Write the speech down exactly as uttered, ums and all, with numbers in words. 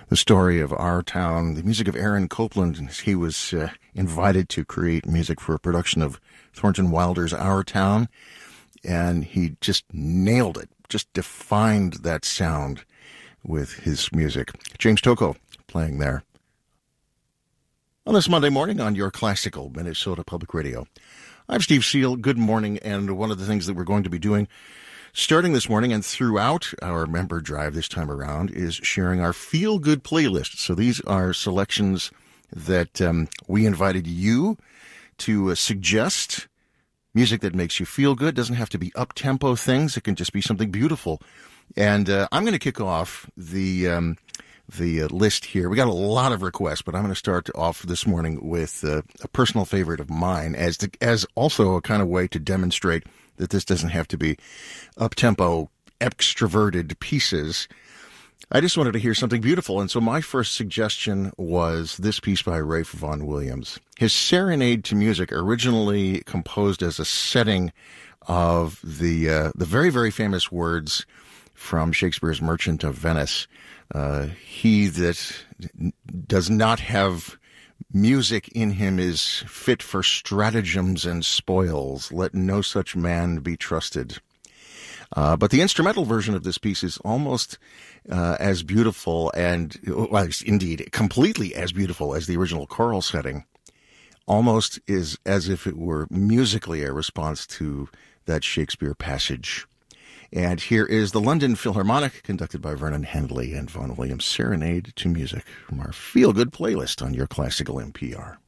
the story of Our Town, the music of Aaron Copland. He was uh, invited to create music for a production of Thornton Wilder's Our Town, and he just nailed it, just defined that sound with his music. James Tocco playing there on this Monday morning on your classical Minnesota Public Radio. I'm Steve Seal. Good morning, and one of the things that we're going to be doing starting this morning and throughout our member drive this time around is sharing our feel-good playlist. So these are selections that um, we invited you to uh, suggest. Music that makes you feel good. Doesn't have to be up-tempo things. It can just be something beautiful. And uh, I'm going to kick off the um, the uh, list here. We got a lot of requests, but I'm going to start off this morning with uh, a personal favorite of mine as the, as also a kind of way to demonstrate that this doesn't have to be up-tempo, extroverted pieces. I just wanted to hear something beautiful, and so my first suggestion was this piece by Ralph Vaughan Williams. His Serenade to Music, originally composed as a setting of the uh, the very, very famous words from Shakespeare's Merchant of Venice. Uh, he that does not have music in him is fit for stratagems and spoils. Let no such man be trusted. Uh, but the instrumental version of this piece is almost uh, as beautiful and, well, indeed, completely as beautiful as the original choral setting. Almost is as if it were musically a response to that Shakespeare passage. And here is the London Philharmonic, conducted by Vernon Handley and Vaughan Williams, Serenade to Music from our Feel Good playlist on your classical M P R.